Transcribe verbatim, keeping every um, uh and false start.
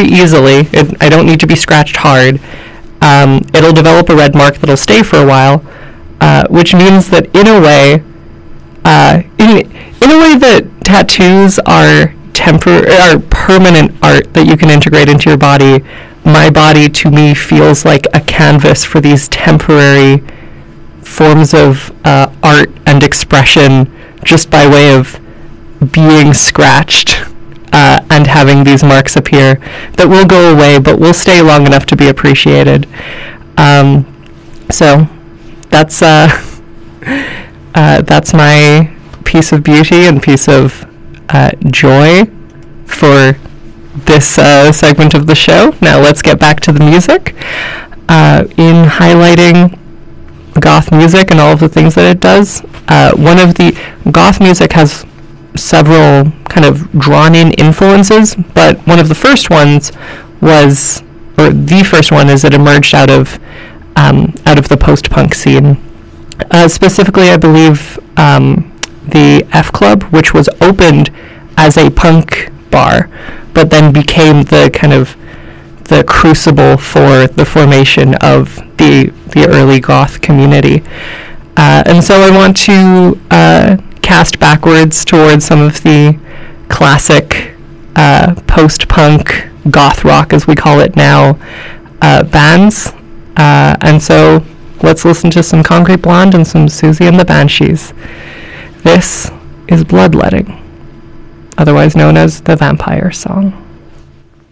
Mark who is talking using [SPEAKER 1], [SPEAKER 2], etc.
[SPEAKER 1] very easily. It, I don't need to be scratched hard. Um, it'll develop a red mark that'll stay for a while, uh, which means that in a way, uh, in in a way that tattoos are tempor- are permanent art that you can integrate into your body. My body, to me, feels like a canvas for these temporary forms of uh, art and expression, just by way of being scratched uh, and having these marks appear that will go away, but will stay long enough to be appreciated. Um, so that's uh, uh, that's my piece of beauty and piece of uh, joy for this uh, segment of the show. Now let's get back to the music. Uh, in highlighting goth music and all of the things that it does, uh, one of the goth music has several kind of drawn-in influences, but one of the first ones was, or the first one is it emerged out of um, out of the post-punk scene. Uh, specifically, I believe um, the F Club, which was opened as a punk bar, but then became the kind of the crucible for the formation of the the early goth community. Uh, and so I want to uh, cast backwards towards some of the classic uh, post-punk goth rock, as we call it now, uh, bands. Uh, and so let's listen to some Concrete Blonde and some Susie and the Banshees. This is Bloodletting, otherwise known as the Vampire Song.